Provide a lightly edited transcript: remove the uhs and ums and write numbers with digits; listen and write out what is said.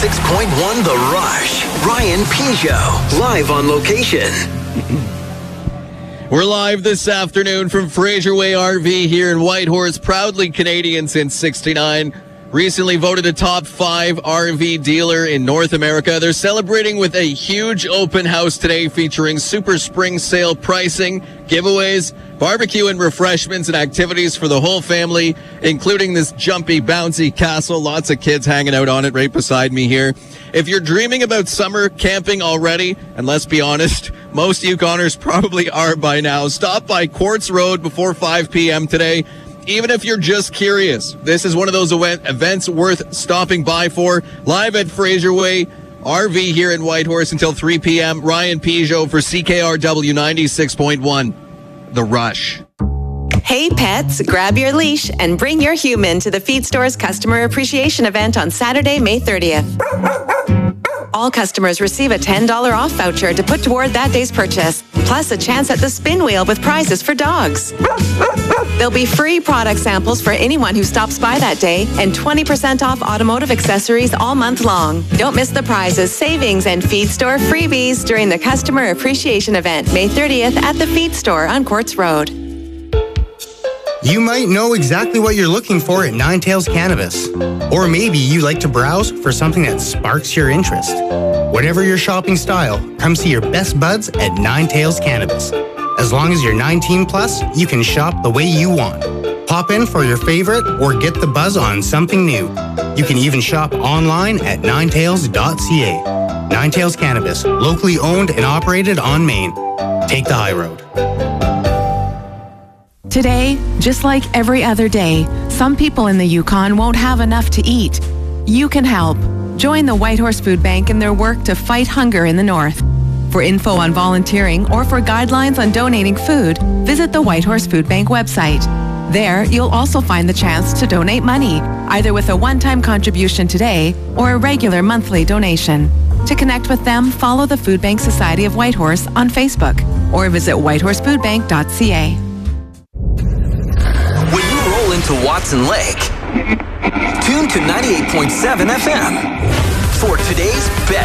96.1 The Rush. Ryan Peugeot, live on location. We're live this afternoon from Fraser Way RV here in Whitehorse, proudly Canadian since '69. Recently voted a top 5 RV dealer in North America. They're celebrating with a huge open house today featuring super spring sale pricing, giveaways, barbecue and refreshments and activities for the whole family, including this jumpy, bouncy castle. Lots of kids hanging out on it right beside me here. If you're dreaming about summer camping already, and let's be honest, most Yukoners probably are by now, stop by Quartz Road before 5 p.m. today. Even if you're just curious, this is one of those events worth stopping by for. Live at Fraser Way RV here in Whitehorse until 3 p.m. Ryan Peugeot for CKRW 96.1. The Rush. Hey pets, grab your leash and bring your human to the Feed Store's Customer Appreciation Event on Saturday, May 30th. All customers receive a $10 off voucher to put toward that day's purchase, plus a chance at the spin wheel with prizes for dogs. There'll be free product samples for anyone who stops by that day and 20% off automotive accessories all month long. Don't miss the prizes, savings, and Feed Store freebies during the Customer Appreciation Event, May 30th at the Feed Store on Quartz Road. You might know exactly what you're looking for at Nine Tails Cannabis. Or maybe you like to browse for something that sparks your interest. Whatever your shopping style, come see your best buds at Nine Tails Cannabis. As long as you're 19 plus, you can shop the way you want. Pop in for your favorite or get the buzz on something new. You can even shop online at ninetails.ca. Nine Tails Cannabis, locally owned and operated on Main. Take the high road. Today, just like every other day, some people in the Yukon won't have enough to eat. You can help. Join the Whitehorse Food Bank in their work to fight hunger in the north. For info on volunteering or for guidelines on donating food, visit the Whitehorse Food Bank website. There, you'll also find the chance to donate money, either with a one-time contribution today or a regular monthly donation. To connect with them, follow the Food Bank Society of Whitehorse on Facebook or visit whitehorsefoodbank.ca. When you roll into Watson Lake, tune to 98.7 FM for today's best.